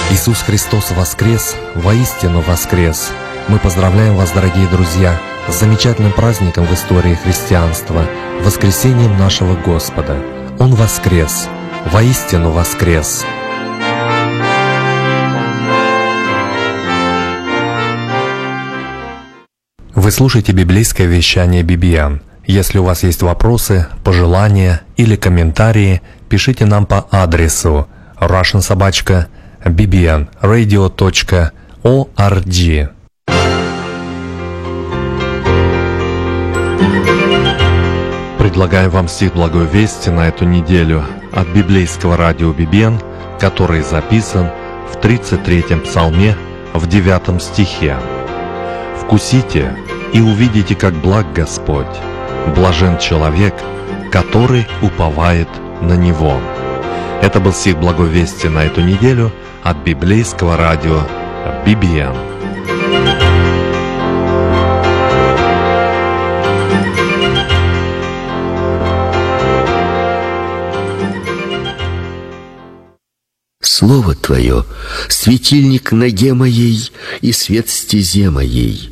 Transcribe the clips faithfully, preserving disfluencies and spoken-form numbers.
Иисус Христос воскрес, воистину воскрес! Мы поздравляем вас, дорогие друзья, с замечательным праздником в истории христианства, воскресением нашего Господа. Он воскрес, воистину воскрес! Вы слушаете библейское вещание би би эн. Если у вас есть вопросы, пожелания или комментарии, пишите нам по адресу russian собака би би эн радио точка орг. Предлагаю вам стих Благой Вести на эту неделю от библейского радио би би эн, который записан в тридцать третьем псалме в девятом стихе. «Вкусите и увидите, как благ Господь, блажен человек, который уповает на Него». Это был стих Благой Вести на эту неделю от библейского радио би би эн. Слово Твое — светильник ноге моей и свет стезе моей.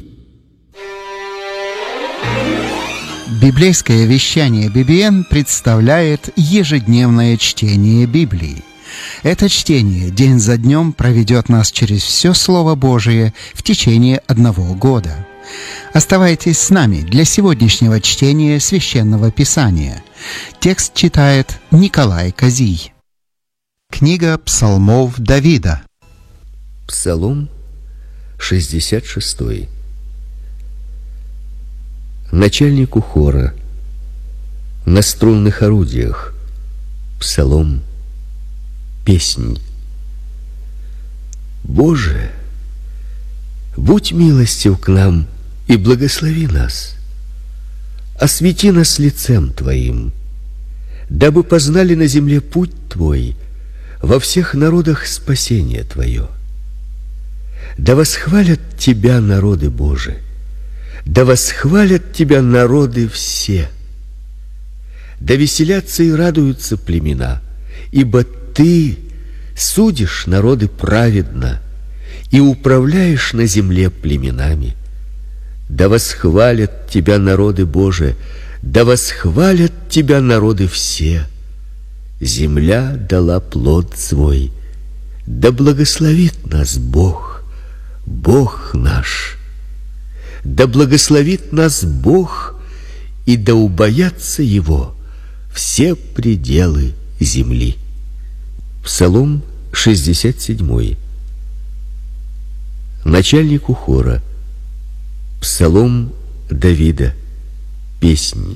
Библейское вещание би би эн представляет ежедневное чтение Библии. Это чтение день за днем проведет нас через все Слово Божие в течение одного года. Оставайтесь с нами для сегодняшнего чтения Священного Писания. Текст читает Николай Козий. Книга псалмов Давида. Псалом шестьдесят шесть. Начальнику хора на струнных орудиях. Псалом, песнь. Боже, будь милостив к нам и благослови нас. Освети нас лицем Твоим, дабы познали на земле путь Твой, во всех народах спасение Твое. Да восхвалят Тебя народы, Боже, да восхвалят Тебя народы все. Да веселятся и радуются племена, ибо Ты судишь народы праведно и управляешь на земле племенами. Да восхвалят Тебя народы, Боже, да восхвалят Тебя народы все. Земля дала плод свой, да благословит нас Бог, Бог наш. Да благословит нас Бог, и да убоятся Его все пределы земли. Псалом шестьдесят семь. Начальнику хора. Псалом Давида, песнь.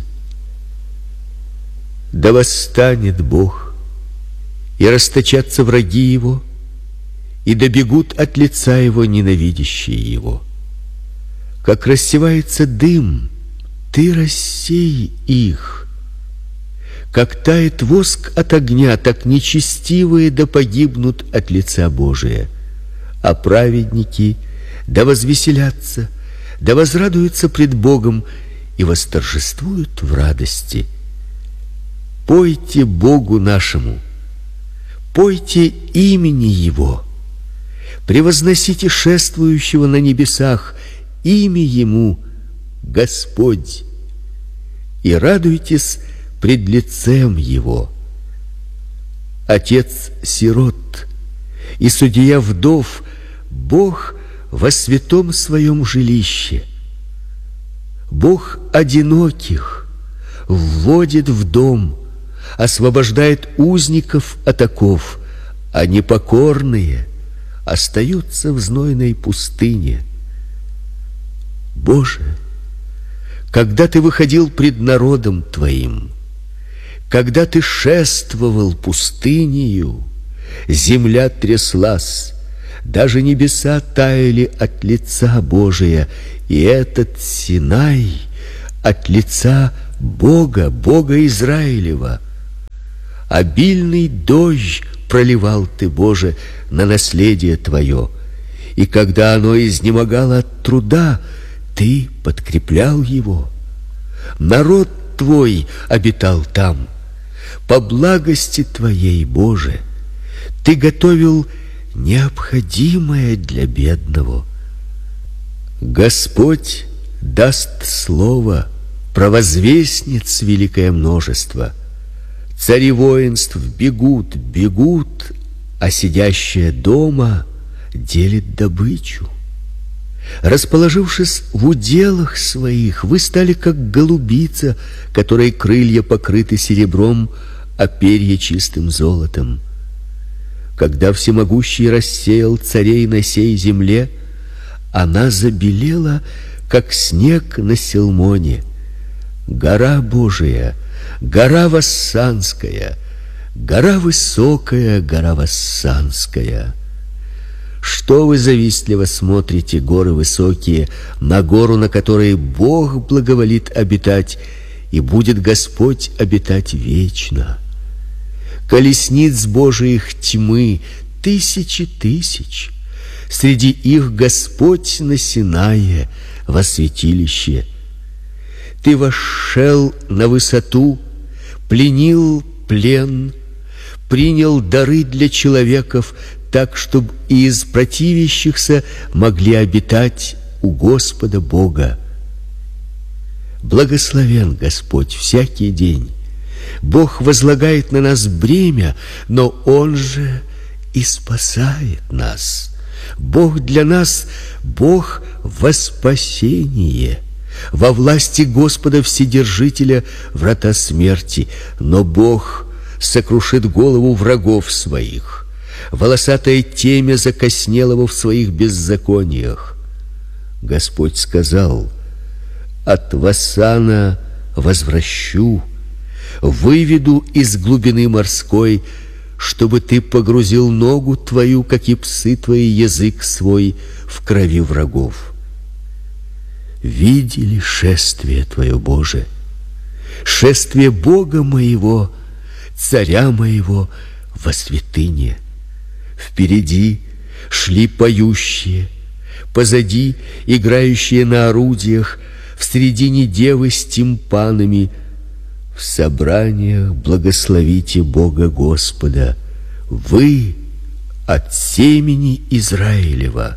Да восстанет Бог, и расточатся враги Его, и добегут от лица Его ненавидящие Его. Как рассевается дым, Ты рассей их. Как тает воск от огня, так нечестивые да погибнут от лица Божия. А праведники да возвеселятся, да возрадуются пред Богом и восторжествуют в радости. Пойте Богу нашему, пойте имени Его, превозносите шествующего на небесах, имя Ему Господь, и радуйтесь пред лицем Его. Отец сирот и судья вдов, Бог во святом своем жилище. Бог одиноких вводит в дом, освобождает узников от оков, а непокорные остаются в знойной пустыне. Боже, когда Ты выходил пред народом Твоим, когда Ты шествовал пустынею, земля тряслась, даже небеса таяли от лица Божия, и этот Синай от лица Бога, Бога Израилева. Обильный дождь проливал Ты, Боже, на наследие Твое, и когда оно изнемогало от труда, Ты подкреплял его. Народ Твой обитал там. По благости Твоей, Боже, Ты готовил необходимое для бедного. Господь даст слово, провозвестниц великое множество. Цари воинств бегут, бегут, а сидящие дома делит добычу. Расположившись в уделах своих, вы стали как голубица, которой крылья покрыты серебром, а перья чистым золотом. Когда всемогущий рассеял царей на сей земле, она забелела, как снег на Силмоне. Гора Божия, гора Вассанская, гора высокая, гора Вассанская. Что вы завистливо смотрите, горы высокие, на гору, на которой Бог благоволит обитать, и будет Господь обитать вечно? Колесниц Божиих тьмы тысячи тысяч, среди их Господь на Синае во святилище. Ты вошел на высоту, пленил плен, принял дары для человеков, так, чтобы и из противящихся могли обитать у Господа Бога. Благословен Господь всякий день. Бог возлагает на нас бремя, но Он же и спасает нас. Бог для нас Бог во спасение. Во власти Господа Вседержителя врата смерти, но Бог сокрушит голову врагов своих. Волосатое темя закоснелого в своих беззакониях. Господь сказал: от Вассана возвращу, выведу из глубины морской, чтобы ты погрузил ногу твою, как и псы твои, язык свой в крови врагов. Видели шествие твое, Боже, шествие Бога моего, царя моего во святыне. Впереди шли поющие, позади играющие на орудиях, в середине девы с тимпанами. В собраниях благословите Бога Господа, вы от семени Израилева.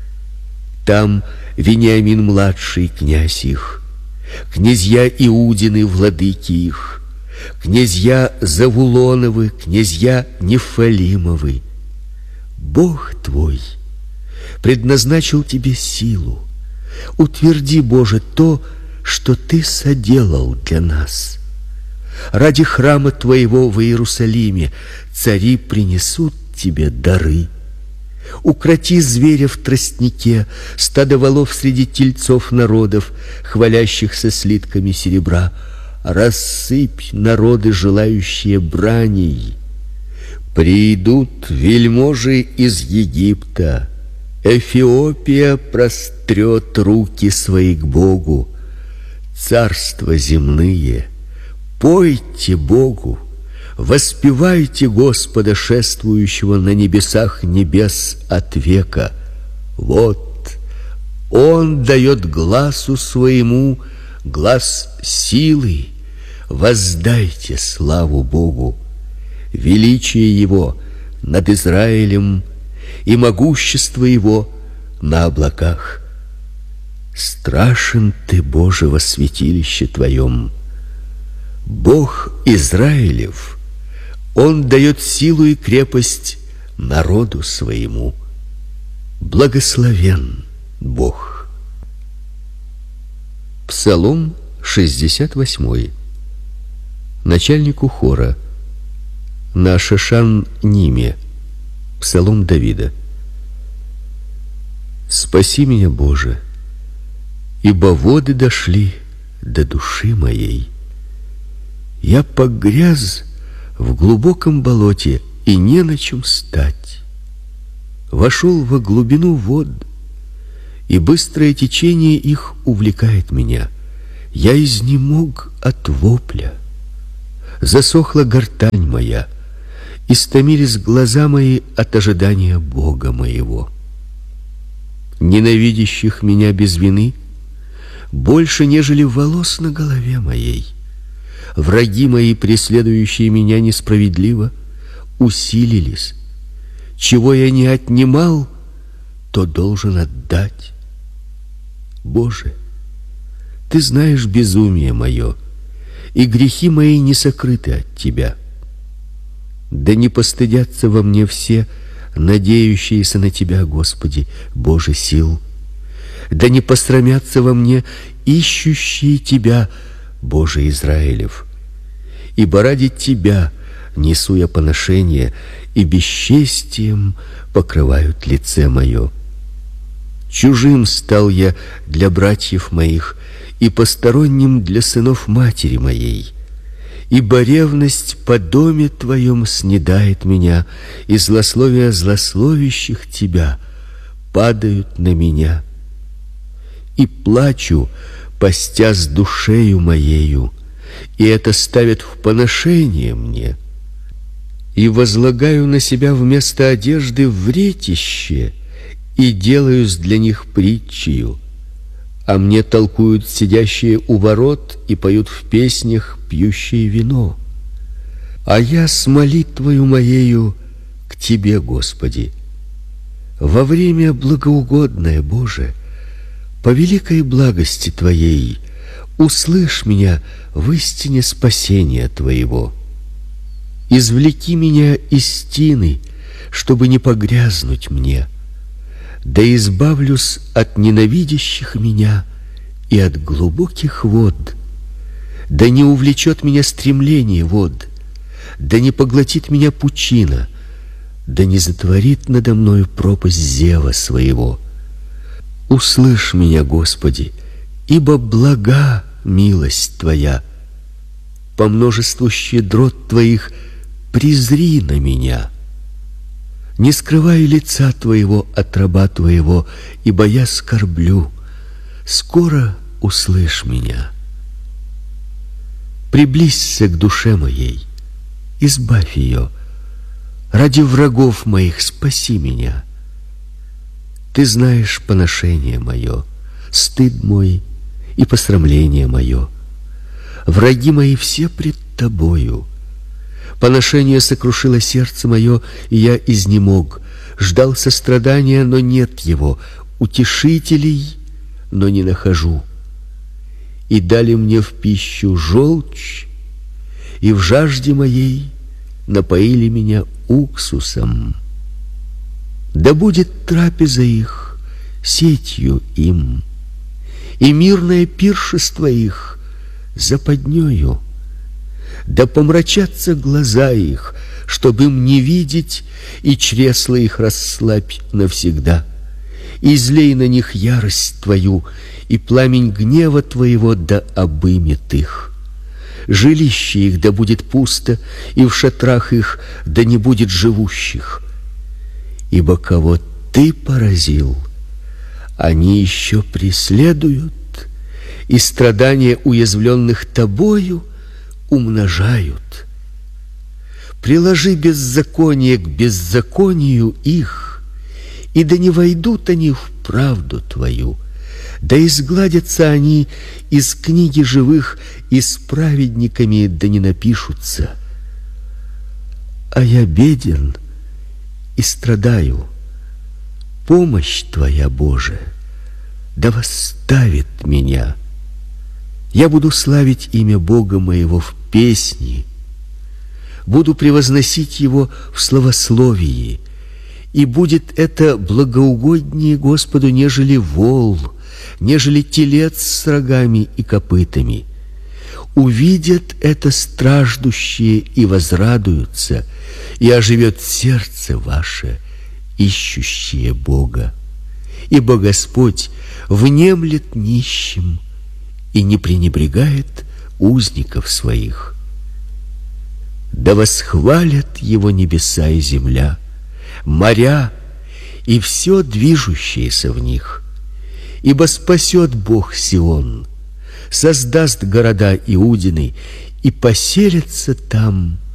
Там Вениамин младший, князь их, князья Иудины, владыки их, князья Завулоновы, князья Нефалимовы. Бог твой предназначил тебе силу. Утверди, Боже, то, что ты соделал для нас. Ради храма твоего в Иерусалиме цари принесут тебе дары. Укроти зверя в тростнике, стадо волов среди тельцов народов, хвалящихся слитками серебра. Рассыпь народы, желающие браней. Придут вельможи из Египта. Эфиопия прострет руки свои к Богу. Царства земные, пойте Богу, воспевайте Господа, шествующего на небесах небес от века. Вот Он дает гласу своему глас силы. Воздайте славу Богу. Величие Его над Израилем и могущество Его на облаках. Страшен Ты, Боже, во святилище Твоем. Бог Израилев, Он дает силу и крепость народу своему. Благословен Бог. Псалом шестьдесят восемь. Начальнику хора на Шешан-Ниме. Псалом Давида. Спаси меня, Боже, ибо воды дошли до души моей. Я погряз в глубоком болоте, и не на чем стать. Вошел во глубину вод, и быстрое течение их увлекает меня. Я изнемог от вопля. Засохла гортань моя, истомились глаза мои от ожидания Бога моего. Ненавидящих меня без вины больше, нежели волос на голове моей. Враги мои, преследующие меня несправедливо, усилились. Чего я не отнимал, то должен отдать. Боже, Ты знаешь безумие мое, и грехи мои не сокрыты от Тебя. Да не постыдятся во мне все, надеющиеся на Тебя, Господи, Боже сил. Да не посрамятся во мне ищущие Тебя, Боже Израилев. Ибо ради Тебя несу я поношение, и бесчестием покрывают лице мое. Чужим стал я для братьев моих, и посторонним для сынов матери моей. Ибо ревность по доме Твоем снедает меня, и злословия злословящих Тебя падают на меня. И плачу, постясь душею моею, и это ставит в поношение мне. И возлагаю на себя вместо одежды вретище, и делаюсь для них притчею. А мне толкуют сидящие у ворот и поют в песнях пьющие вино. А я с молитвою моею к Тебе, Господи. Во время благоугодное, Боже, по великой благости Твоей услышь меня в истине спасения Твоего. Извлеки меня из тины, чтобы не погрязнуть мне. Да избавлюсь от ненавидящих меня и от глубоких вод. Да не увлечет меня стремление вод, да не поглотит меня пучина, да не затворит надо мною пропасть зева своего. Услышь меня, Господи, ибо блага милость Твоя. По множеству щедрот Твоих презри на меня. Не скрывай лица Твоего от раба Твоего, ибо я скорблю. Скоро услышь меня. Приблизься к душе моей, избавь ее. Ради врагов моих спаси меня. Ты знаешь поношение мое, стыд мой и посрамление мое. Враги мои все пред Тобою. Поношение сокрушило сердце мое, и я изнемог. Ждал сострадания, но нет его, утешителей, но не нахожу. И дали мне в пищу желчь, и в жажде моей напоили меня уксусом. Да будет трапеза их сетью им, и мирное пиршество их западнёю. Да помрачатся глаза их, чтобы им не видеть, и чресла их расслабь навсегда. Излей на них ярость Твою, и пламень гнева Твоего да обымет их. Жилище их да будет пусто, и в шатрах их да не будет живущих. Ибо кого Ты поразил, они еще преследуют, и страдания уязвленных Тобою умножают. Приложи беззаконие к беззаконию их, и да не войдут они в правду Твою, да изгладятся они из книги живых, и с праведниками да не напишутся. А я беден и страдаю. Помощь Твоя, Боже, да восставит меня. Я буду славить имя Бога моего в песни, буду превозносить Его в славословии, и будет это благоугоднее Господу, нежели вол, нежели телец с рогами и копытами. Увидят это страждущие и возрадуются, и оживет сердце ваше, ищущее Бога. Ибо Господь внемлет нищим и не пренебрегает узников своих. Да восхвалят Его небеса и земля, моря и все движущееся в них. Ибо спасет Бог Сион, создаст города Иудины, и поселятся там